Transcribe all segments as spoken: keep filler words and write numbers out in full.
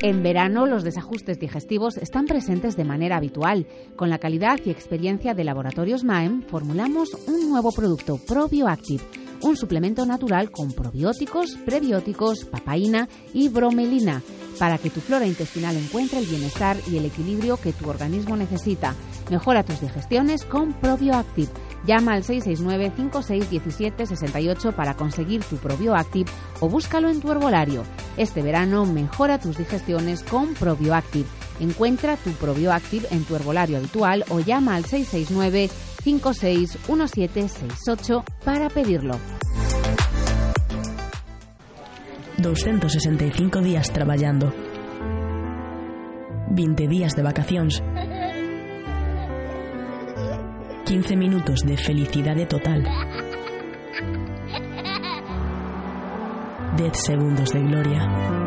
En verano, los desajustes digestivos están presentes de manera habitual. Con la calidad y experiencia de Laboratorios Maem, formulamos un nuevo producto, ProbioActive, un suplemento natural con probióticos, prebióticos, papaína y bromelina, para que tu flora intestinal encuentre el bienestar y el equilibrio que tu organismo necesita. Mejora tus digestiones con ProbioActive. Llama al seis seis nueve, cinco seis uno siete, seis ocho para conseguir tu ProbioActive o búscalo en tu herbolario. Este verano mejora tus digestiones con ProbioActive. Encuentra tu ProbioActive en tu herbolario habitual o llama al seis seis nueve, cinco seis uno siete, seis ocho para pedirlo. doscientos sesenta y cinco días traballando, veinte días de vacacións, quince minutos de felicidade total, dez segundos de gloria,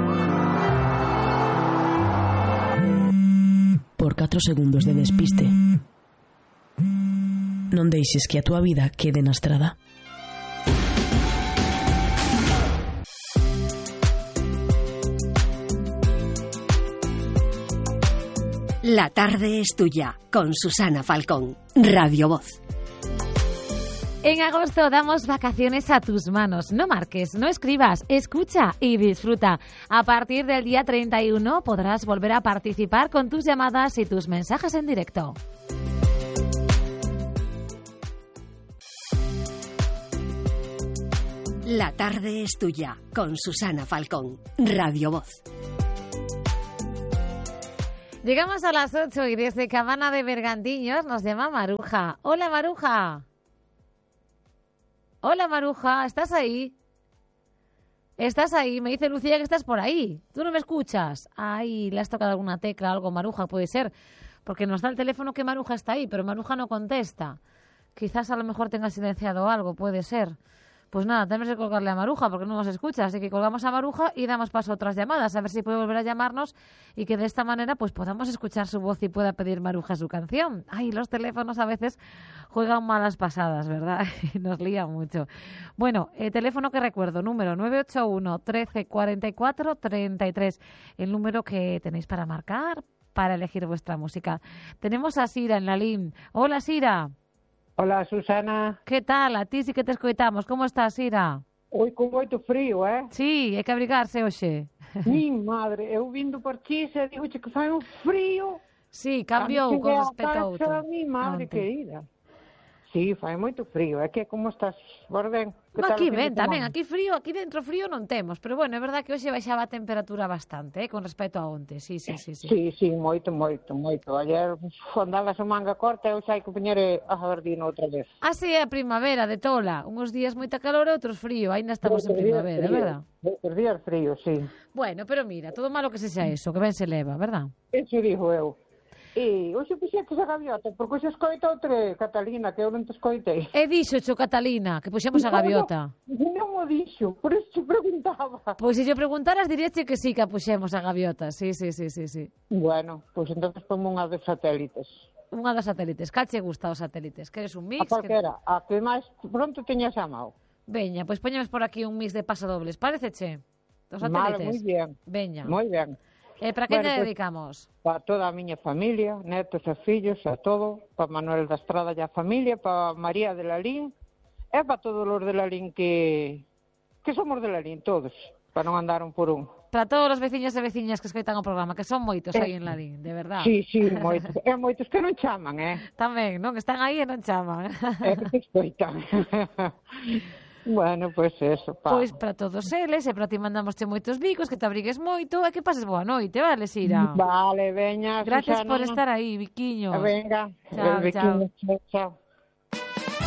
por catro segundos de despiste. Non deixes que a túa vida quede na estrada. La tarde es tuya, con Susana Falcón, Radio Voz. En agosto damos vacaciones a tus manos. No marques, no escribas, escucha y disfruta. A partir del día treinta y uno podrás volver a participar con tus llamadas y tus mensajes en directo. La tarde es tuya, con Susana Falcón, Radio Voz. Llegamos a las ocho y desde Cabana de Bergantiños nos llama Maruja. Hola, Maruja. Hola, Maruja, ¿estás ahí? ¿Estás ahí? Me dice Lucía que estás por ahí. ¿Tú no me escuchas? Ay, le has tocado alguna tecla, algo, Maruja, puede ser. Porque nos da el teléfono que Maruja está ahí, pero Maruja no contesta. Quizás a lo mejor tenga silenciado algo, puede ser. Pues nada, tenemos que colgarle a Maruja porque no nos escucha, así que colgamos a Maruja y damos paso a otras llamadas, a ver si puede volver a llamarnos y que de esta manera pues podamos escuchar su voz y pueda pedir Maruja su canción. Ay, los teléfonos a veces juegan malas pasadas, ¿verdad? Y nos lían mucho. Bueno, el teléfono que recuerdo, número nueve ocho uno, trece, cuarenta y cuatro, treinta y tres, el número que tenéis para marcar, para elegir vuestra música. Tenemos a Sira en la línea. Hola, Sira. Hola, Susana. Que tal? A ti sí que te escoitamos. Como estás, Ira? Oi, con moito frío, eh? Sí, hai que abrigarse hoxe. Mi madre, eu vindo por Chis e digo que fai un frío. Sí, cambiou con respecto a outro. Mi madre querida. Sí, fai moito frío. É que como estás, Borden? Aquí ben, tamén, aquí frío, aquí dentro frío non temos, pero bueno, é verdad que hoxe baixaba a temperatura bastante, eh, con respecto a onte. Sí, sí, sí, sí. Sí, sí, moito, moito, moito. Ayer andaba a manga corta e hoxe hai que poñer a jardín outra vez. Así é a primavera de tola, uns días moita calor e outros frío, ainda estamos en primavera, é verdad? Outros días frío, sí. Bueno, pero mira, todo malo que se xa eso, que ben se leva, verdad? Eso dijo eu. E hoxe puxetes a gaviota, porque hoxe escoita outra Catalina, que eu non te escoitei. E dixo cho, Catalina, que puxemos a gaviota. Non o dixo, por eso te preguntaba. Pois se yo preguntaras, diríache que sí, que a puxemos a gaviota. Sí, sí, sí, sí, sí. Bueno, pois pues entonces pongo unha dos satélites. Unha dos satélites. Cal che gusta os satélites? Queres un mix? A calquera, que... a que máis pronto teñas a mao. Veña, pois poñemos por aquí un mix de pasodobles. Paréceche? Dos satélites. Vale, moi ben. Veña. Moi ben. E para que bueno, lle pues, dedicamos? Para toda a miña familia, netos e fillos, a todo, para Manuel da Estrada e a familia, para María de Lalín, e para todos os de Lalín que que somos de Lalín, todos, para non andar un por un. Para todos os veciños e veciñas que escoitan o programa, que son moitos aí en Lalín, de verdade. Sí, sí, moitos. E moitos que non chaman, eh? Tamén, non? Están aí e non chaman. É que escoitan. Bueno, pois pues eso, pa. Pois para todos eles, e para ti mandamosche moitos bicos, que te abrigues moito e que pases boa noite, vale, Sira? Vale, veña, Gracias Susana. por estar aí, biquiños. Venga, chao, biquiños, chao. chao.